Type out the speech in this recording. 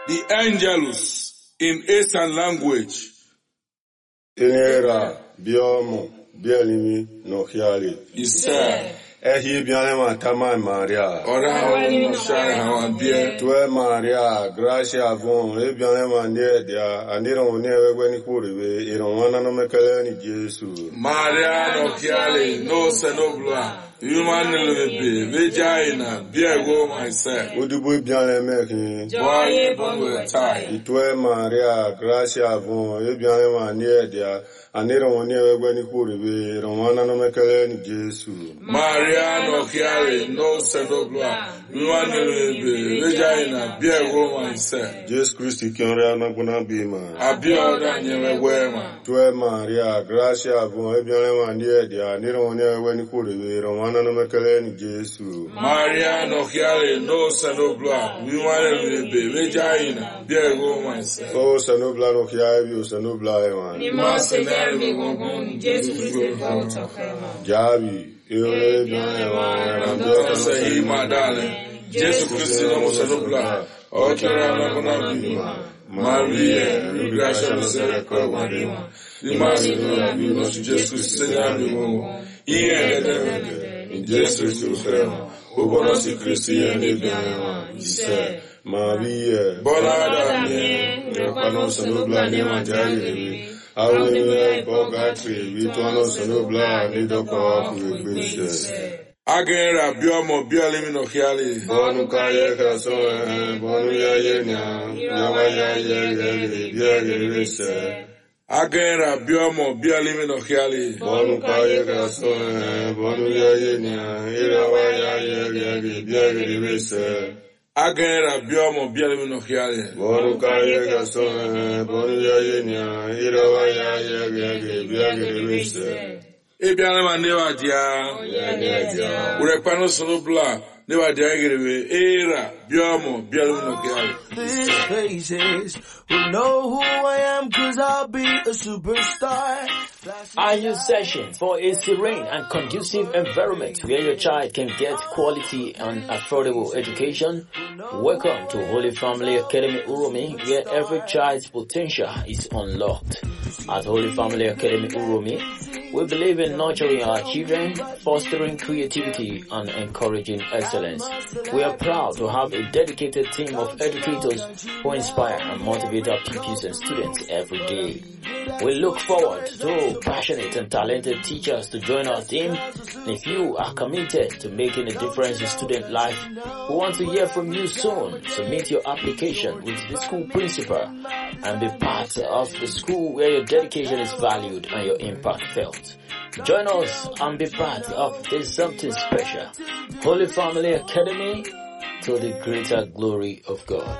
the Angelus in Eastern language. Inera, Biomo, Bielimi, Nohiali. Isa. Ehi Bianema Tama Maria. Ora no share how bia. Tue Maria, Gracia Von, Ebianema near dia, and Iron never when he could be, Iron one no Mecalani Jesu. Maria no Kiali, no Senobla. Human be vagina, beer go myself. Would you be Bianemaking? Boy, bongo tie. Tue Maria, Gracia Von, Ebianema near dia, and Iron never when he could be, Iron one no Mecalani Jesu. Maria no Kiali, no Senobla. Human be vagina, beer go myself. Jesus Christ, Kiana Gunabima. Abia never wear man. Tue Maria, Gracia Von, Ebianema near dia, and Iron never when he could be, Jesu. Maria no Kiale, no Sanobla, we want to be vagina, dear woman. Oh, Sanobla no Kiavi, Sanobla, you must say there we won't Jesus Javi, you say, my darling, Jesus Christ, no Sanobla, or Carana, Maria, Gracia, Sarah, you must be not Jesus Christ, in Jesus Christ, who was a Christian, he said, Maria, Bonada, Panos and Obla, Nematari, I will be Bogatri, Vitono Sanobla, Nidoka, Agera, Biomo, Biolimino Hiali, Bonu Kayaka, so, Bonu Yayena, Yavaya, Agera, Biomo, Biolimino Hiali, Bonu Kayaka, so, Bonu Yayena, Yavaya, Agera, Biomo, Biolimino Hiali, Bonu Kayaka, so, Bonu Yayena, Yavaya, Ebianema never dia, Urepano Solobla, never dia, Era, Biomo, Biolimino Hiali. These faces will know who I am, 'cause I'll be a superstar. Are you searching for a serene and conducive environment where your child can get quality and affordable education? Welcome to Holy Family Academy Uromi, where every child's potential is unlocked. At Holy Family Academy Uromi, we believe in nurturing our children, fostering creativity, and encouraging excellence. We are proud to have a dedicated team of educators who inspire and motivate our pupils and students every day. We look forward to passionate and talented teachers to join our team. And if you are committed to making a difference in student life, we want to hear from you soon. Submit your application with the school principal and be part of the school where your dedication is valued and your impact felt. Join us and be part of this something special. Holy Family Academy, to the greater glory of God.